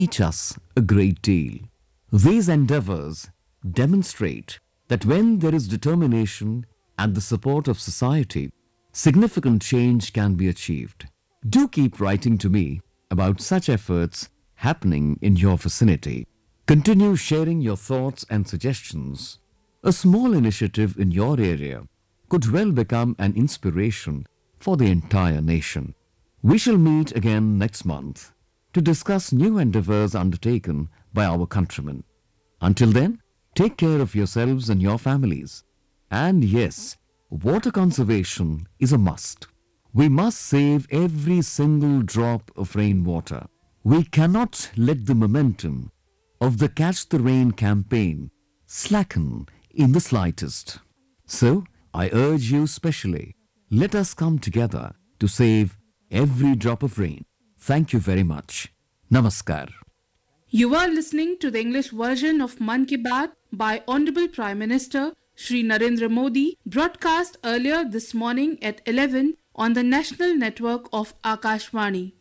teach us a great deal. These endeavors demonstrate that when there is determination and the support of society, significant change can be achieved. Do keep writing to me about such efforts happening in your vicinity. Continue sharing your thoughts and suggestions. A small initiative in your area could well become an inspiration for the entire nation. We shall meet again next month to discuss new endeavors undertaken by our countrymen. Until then, take care of yourselves and your families. And yes, water conservation is a must. We must save every single drop of rainwater. We cannot let the momentum of the Catch the Rain campaign slacken in the slightest. So, I urge you specially, let us come together to save every drop of rain. Thank you very much. Namaskar. You are listening to the English version of Mann Ki Baat by Honorable Prime Minister Shri Narendra Modi, broadcast earlier this morning at 11 on the national network of Akashvani.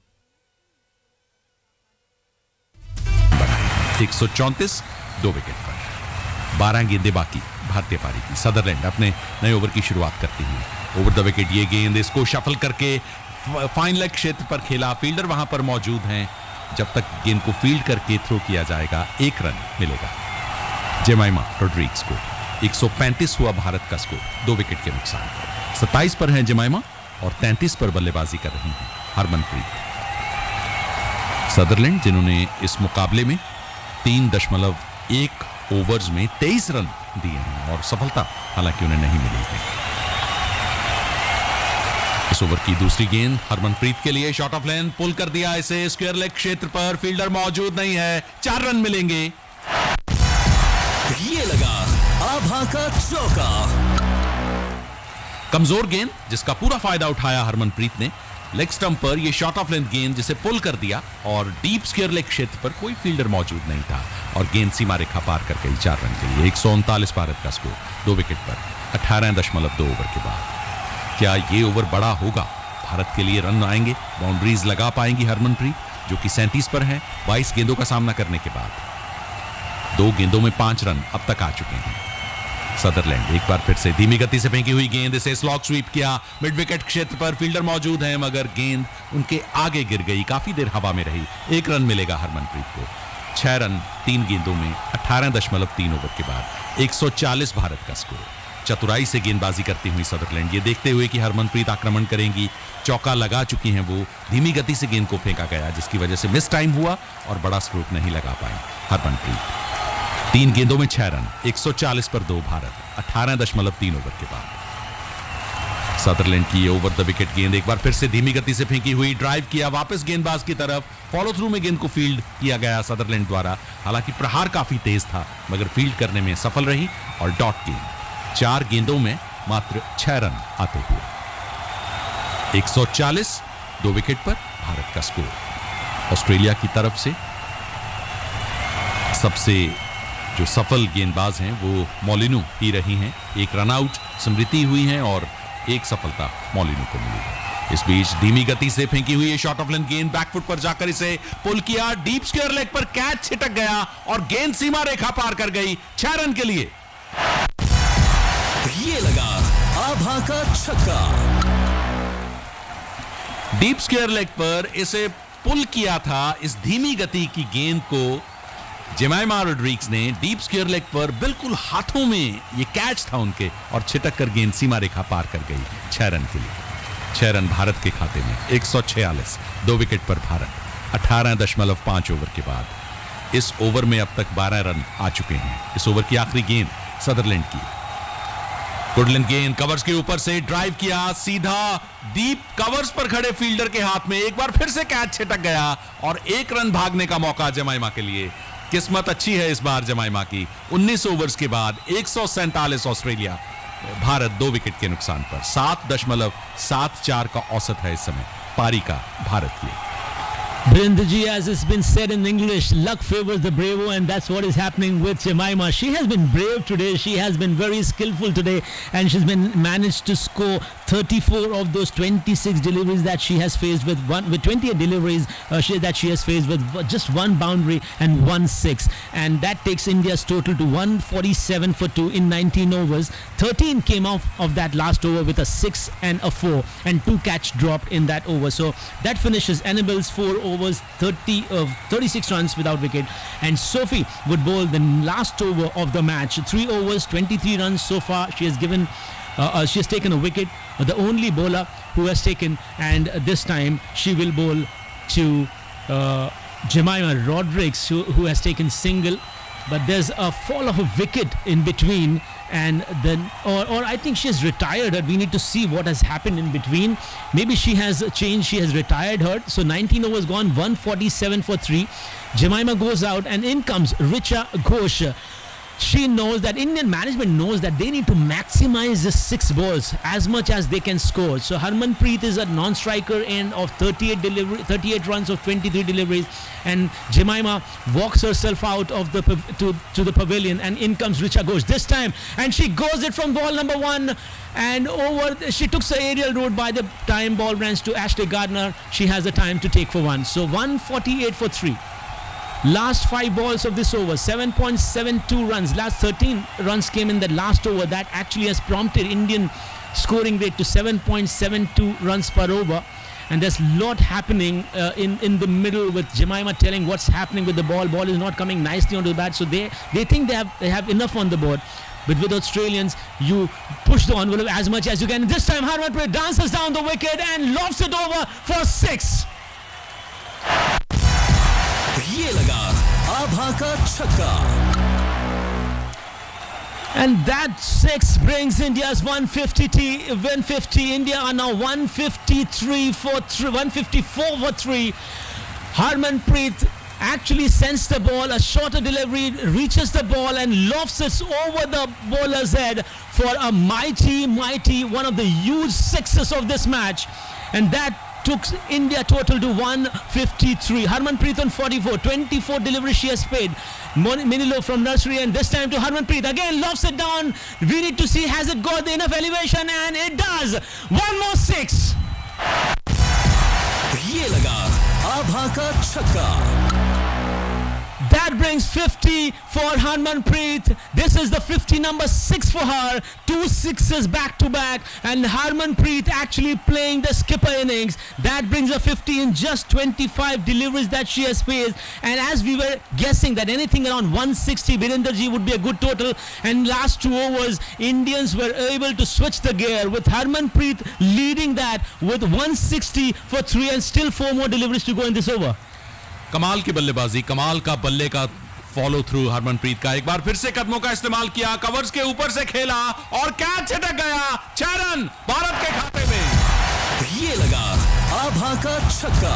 134 2 wicket पर 12 गेंदें बाकी भारतीय पारी की। Sutherland अपने नए over की शुरुआत करती है। ओवर द विकेट ये गेंद, इसको शफल करके फाइन लेग क्षेत्र पर खेला। फील्डर वहां पर मौजूद हैं। जब तक गेंद को फील्ड करके थ्रो किया जाएगा 1 रन मिलेगा जेमाइमा रोड्रिग्स को। 135 हुआ भारत का स्कोर 2 विकेट के नुकसान पर। 27 पर हैं जेमाइमा और 33 पर बल्लेबाजी कर रही हैं हरमनप्रीत। सदरलैंड जिन्होंने इस मुकाबले में 3.1 ओवर्स में 23 रन दिए हैं और सफलता हालांकि उन्हें नहीं मिली है। इस ओवर की दूसरी गेंद हरमनप्रीत के लिए, शॉट ऑफ लेंथ, पुल कर दिया इसे स्क्वायर लेग क्षेत्र पर। फील्डर मौजूद नहीं है, 4 रन मिलेंगे। ये लगा आभा का चौका। कमजोर गेंद जिसका पूरा फायदा उठाया हरमनप्रीत ने। लेग स्टंप पर यह शॉट ऑफ लेंथ गेंद जिसे पुल कर दिया और डीप स्क्वायर लेग क्षेत्र पर कोई फील्डर मौजूद नहीं था और गेंद सीमा रेखा पार कर गई 4 रन के लिए। 139 भारत का स्कोर 2 विकेट पर 18.2 ओवर के बाद। क्या ये ओवर बड़ा होगा? भारत के लिए रन आएंगे, बाउंड्रीज लगा पाएंगी हरमनप्रीत जो कि 37 पर है 22 गेंदों का सामना करने के बाद। 2 गेंदों में 5 रन अब तक आ चुके हैं। सदरलैंड एक बार फिर से धीमी गति से फेंकी हुई गेंद, इसे स्लॉग स्वीप किया मिड विकेट क्षेत्र पर। फील्डर मौजूद हैं मगर गेंद उनके आगे गिर गई, काफी देर हवा में रही। 1 रन मिलेगा हरमनप्रीत को। 6 रन 3 गेंदों में 18.3 ओवर के बाद। 140 भारत का स्कोर। चतुराई से गेंदबाजी करती हुई सदरलैंड, ये देखते हुए कि हरमनप्रीत आक्रमण करेंगी, चौका लगा चुकी हैं वो। धीमी गति से गेंद को फेंका गया जिसकी वजह से मिस टाइम हुआ और बड़ा स्ट्रोक नहीं लगा पाए हरमनप्रीत। 3 गेंदों में 6 रन, 140 पर 2 भारत, 18.3 ओवर के बाद। सदरलैंड की ओवर द विकेट गेंद एक बार फिर से धीमी गति से फेंकी हुई, ड्राइव किया वापस गेंदबाज की तरफ, फॉलो थ्रू में गेंद को फील्ड किया गया सदरलैंड द्वारा। हालांकि प्रहार काफी तेज था मगर फील्ड करने में सफल रही और डॉट गेंद। 4 गेंदों में मात्र 6 रन आते हुए 140 2 विकेट पर भारत का स्कोर। ऑस्ट्रेलिया की तरफ से सबसे जो सफल गेंदबाज हैं वो मोलिनो ही रही हैं। 1 रन आउट स्मृति हुई हैं और 1 सफलता मोलिनो को मिली है। इस बीच धीमी गति से फेंकी हुई शॉट ऑफ लेंथ गेंद बैकफुट पर जाकर इसे पुल किया, डीप स्क्वायर लेग पर कैच छिटक गया और गेंद सीमा रेखा पार कर गई 6 रन के लिए। ये लगा आभा का छक्का। डीप स्क्वायर लेग पर इसे पुल किया था इस धीमी गति की गेंद को जेमाइमा रोड्रिग्स ने। डीप स्क्वायर लेग पर बिल्कुल हाथों में ये कैच था उनके और छिटक कर गेंद सीमा रेखा पार कर गई 6 रन के लिए। 6 रन भारत के खाते में। 146 2 विकेट पर भारत 18.5 ओवर के बाद। इस ओवर में अब तक 12 रन आ चुके हैं। इस ओवर की आखिरी गेंद सदरलैंड की। गुडलैंड गेंद कवर्स के ऊपर से ड्राइव किया सीधा डीप कवर्स पर खड़े फील्डर के हाथ में। एक बार फिर से कैच छिटक गया और 1 रन भागने का मौका जमाइमा के लिए। किस्मत अच्छी है इस बार जमाइमा की। 19 ओवर्स के बाद 147 ऑस्ट्रेलिया, भारत 2 विकेट के नुकसान पर। 7.74 का औसत है इस समय पारी का भारत की। Brindaji, as it's been said in English, luck favors the brave, and that's what is happening with Jemimah. She has been brave today. She has been very skillful today, and she's been managed to score 34 of those 26 deliveries that she has faced with 28 deliveries that she has faced with just one boundary and 1 6, and that takes India's total to 147 for 2 in 19 overs. 13 came off of that last over with a 6 and a 4, and 2 catch dropped in that over. So that finishes Annabelle's 4 overs, 36 runs without wicket, and Sophie would bowl the last over of the match. 3 overs, 23 runs so far. She has taken a wicket, the only bowler who has taken, and this time she will bowl to Jemimah Rodrigues, who has taken single, but there's a fall of a wicket in between, and then or I think she has retired her. We need to see what has happened in between. Maybe she has changed, she has retired her. So 19 overs gone, 147 for 3. Jemimah goes out, and in comes Richa Ghosh. She knows that Indian management knows that they need to maximize the 6 balls as much as they can score. So Harmanpreet is a non-striker end of 38 runs of 23 deliveries, and Jemimah walks herself out of the to the pavilion, and in comes Richa Ghosh this time, and she goes it from ball number 1 and over. She took the aerial route. By the time ball runs to Ashley Gardner, she has the time to take for 1. So 148 for 3. Last 5 balls of this over, 7.72 runs. Last 13 runs came in the last over. That actually has prompted Indian scoring rate to 7.72 runs per over. And there's a lot happening in the middle, with Jemimah telling what's happening with the ball. Ball is not coming nicely onto the bat, so they think they have enough on the board. But with Australians, you push the envelope as much as you can. This time Harmanpreet dances down the wicket and lofts it over for 6. ये लगा आभा का छक्का. And that 6 brings India's 150. India are now 154 for 3. Harmanpreet actually sends the ball, a shorter delivery, reaches the ball and lofts it over the bowler's head for a mighty, one of the huge 6s of this match. And that took India total to 153. Harmanpreet on 44, 24 deliveries she has paid. Minilo from nursery, and this time to Harmanpreet. Again lofts it down. We need to see, has it got enough elevation, and it does. 1 more 6. ये लगा आभा का छक्का. That brings 50 for Harmanpreet. This is the 50 number 6 for her. 2 6s back to back, and Harmanpreet actually playing the skipper innings. That brings her 50 in just 25 deliveries that she has faced. And as we were guessing that anything around 160 Birenderji would be a good total, and last 2 overs Indians were able to switch the gear, with Harmanpreet leading that with 160 for 3, and still 4 more deliveries to go in this over. कमाल की बल्लेबाजी, कमाल का बल्ले का follow through Harmanpreet का. एक बार फिर से कदमों का इस्तेमाल किया, कवर्स के ऊपर से खेला और कैच छिटक गया. 6 रन भारत के खाते में. ये लगा आभा का छक्का.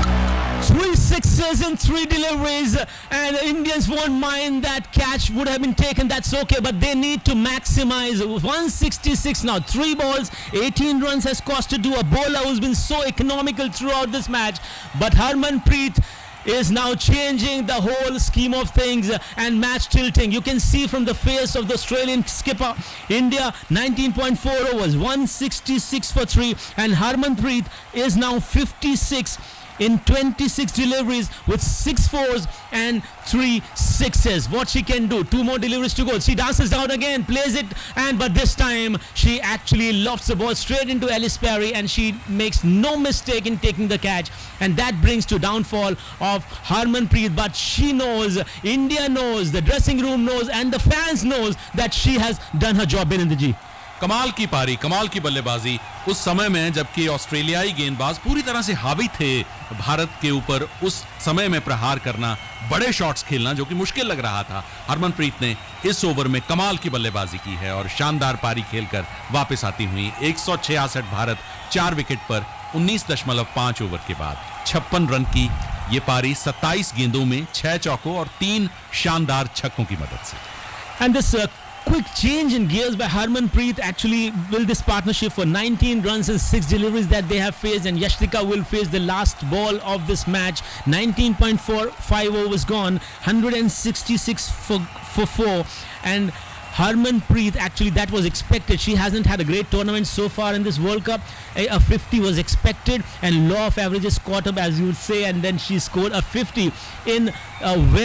3 6s in 3 deliveries, and Indians won't mind that catch would have been taken. That's okay, but they need to maximize. 166 now. 3 balls, 18 runs has costed to a bowler who's been so economical throughout this match. But Harmanpreet is now changing the whole scheme of things and match tilting. You can see from the face of the Australian skipper. India 19.4 overs, 166 for 3, and Harmanpreet is now 56 in 26 deliveries with 6 4s and 3 6s. What she can do, 2 more deliveries to go. She dances down again, plays it, but this time she actually lofts the ball straight into Ellis Perry, and she makes no mistake in taking the catch, and that brings to downfall of Harmanpreet. But she knows, India knows, the dressing room knows, and the fans knows that she has done her job. Birenderji, कमाल की पारी, कमाल की बल्लेबाजी उस समय में जबकि ऑस्ट्रेलियाई गेंदबाज पूरी तरह से हावी थे भारत के ऊपर. उस समय में प्रहार करना, बड़े शॉट्स खेलना जो कि मुश्किल लग रहा था. हरमनप्रीत ने इस ओवर में कमाल की बल्लेबाजी की है और शानदार पारी खेलकर वापस आती हुई 166 भारत 4 विकेट पर 19.5 ओवर के बाद 56 रन की ये पारी 27 गेंदों में 6 चौकों और 3 शानदार छक्कों की मदद से. and this quick change in gears by Harmanpreet actually built this partnership for 19 runs and 6 deliveries that they have faced, and Yashtika will face the last ball of this match. 19.45 overs gone, 166 for 4, and Harmanpreet, actually that was expected. She hasn't had a great tournament so far in this World Cup. A 50 was expected, and law of averages caught up, as you would say, and then she scored a 50 in a very